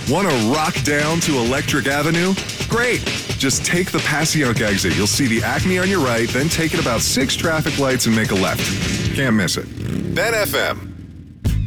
Want to rock down to Electric Avenue? Great. Just take the Passyunk exit. You'll see the Acme on your right, then take it about 6 traffic lights and make a left. Can't miss it. Ben FM.